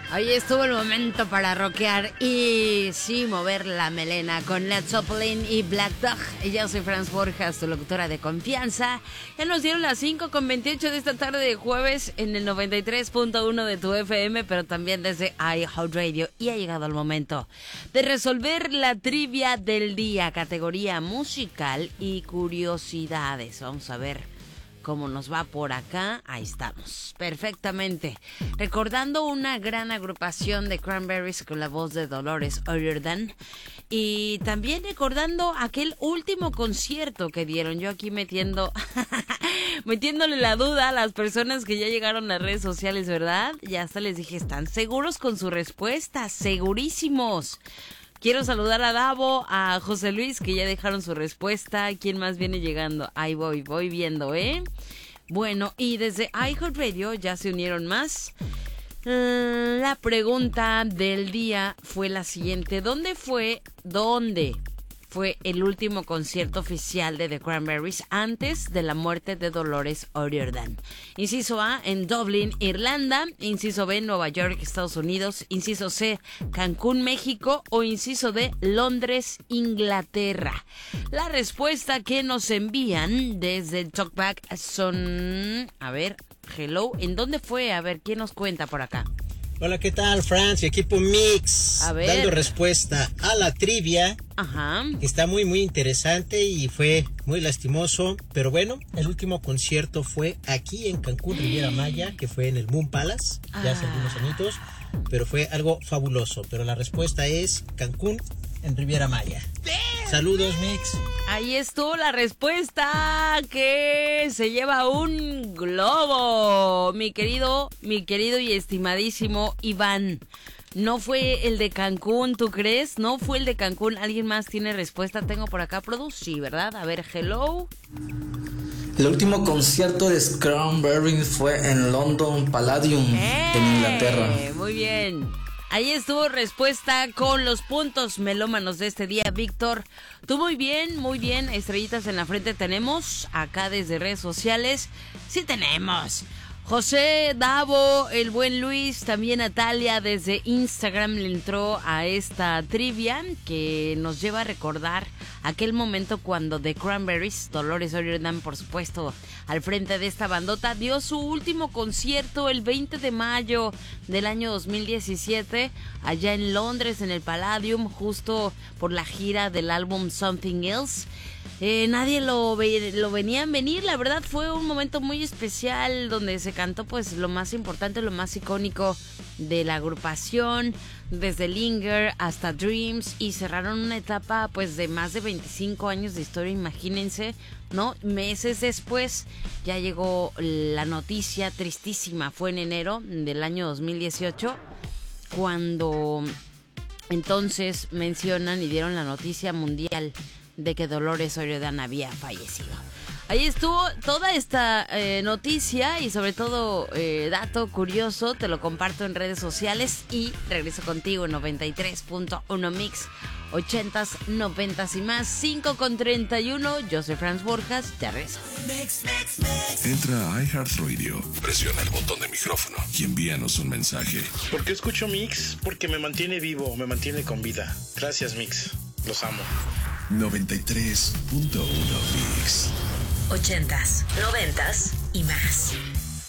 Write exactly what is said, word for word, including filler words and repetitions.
Ahí estuvo el momento para rockear y sí mover la melena con Led Zeppelin y Black Dog. Yo soy Franz Borjas, tu locutora de confianza. Ya nos dieron las cinco con veintiocho de esta tarde de jueves en el noventa y tres punto uno de tu F M, pero también desde iHeartRadio. Y ha llegado el momento de resolver la trivia del día, categoría musical y curiosidades. Vamos a ver cómo nos va por acá. Ahí estamos, perfectamente. Recordando una gran agrupación de Cranberries con la voz de Dolores O'Riordan. Y también recordando aquel último concierto que dieron. Yo aquí metiendo metiéndole la duda a las personas que ya llegaron a las redes sociales, ¿verdad? Ya hasta les dije, ¿están seguros con su respuesta? Segurísimos. Quiero saludar a Davo, a José Luis, que ya dejaron su respuesta. ¿Quién más viene llegando? Ahí voy, voy viendo, ¿eh? Bueno, y desde iHeartRadio ya se unieron más. Uh, la pregunta del día fue la siguiente. ¿Dónde fue, dónde fue el último concierto oficial de The Cranberries antes de la muerte de Dolores O'Riordan? Inciso A, en Dublín, Irlanda. Inciso B, Nueva York, Estados Unidos. Inciso C, Cancún, México. O inciso D, Londres, Inglaterra. La respuesta que nos envían desde el Talkback son... A ver, hello, ¿en dónde fue? A ver, ¿quién nos cuenta por acá? Hola, ¿qué tal, Franz y equipo Mix? A ver. Dando respuesta a la trivia. Ajá. Está muy, muy interesante y fue muy lastimoso. Pero bueno, el último concierto fue aquí en Cancún, Riviera Maya, que fue en el Moon Palace, ya hace Ah. algunos añitos. Pero fue algo fabuloso. Pero la respuesta es Cancún en Riviera Maya. Saludos, Mix. Ahí estuvo la respuesta, que se lleva un globo, mi querido, mi querido y estimadísimo Iván. No fue el de Cancún, ¿tú crees? No fue el de Cancún. ¿Alguien más tiene respuesta? Tengo por acá, Produ, sí, ¿verdad? A ver, hello. El último concierto de Cranberries fue en London Palladium, ¡Eh! en Inglaterra. Muy bien. Ahí estuvo respuesta con los puntos melómanos de este día, Víctor. Tú muy bien, muy bien. Estrellitas en la frente tenemos. Acá desde redes sociales, sí tenemos. José, Davo, el buen Luis, también Natalia desde Instagram le entró a esta trivia que nos lleva a recordar aquel momento cuando The Cranberries, Dolores O'Riordan, por supuesto, al frente de esta bandota, dio su último concierto el veinte de mayo del año dos mil diecisiete allá en Londres, en el Palladium, justo por la gira del álbum Something Else. Eh, nadie lo, ve, lo venía a venir, la verdad fue un momento muy especial donde se cantó pues lo más importante, lo más icónico de la agrupación, desde Linger hasta Dreams, y cerraron una etapa pues de más de veinticinco años de historia, imagínense, ¿no? Meses después ya llegó la noticia tristísima, fue en enero del año dos mil dieciocho cuando entonces mencionan y dieron la noticia mundial de que Dolores O'Riordan había fallecido. Ahí estuvo toda esta eh, noticia y sobre todo eh, dato curioso, te lo comparto en redes sociales y regreso contigo en noventa y tres punto uno Mix, ochentas, noventas y más, cinco con treinta y uno. Yo soy Franz Borjas, te regreso. Entra a iHeartRadio, presiona el botón de micrófono y envíanos un mensaje. ¿Por qué escucho Mix? Porque me mantiene vivo, me mantiene con vida. Gracias, Mix. Los amo. noventa y tres punto uno Mix. Ochentas, noventas y más.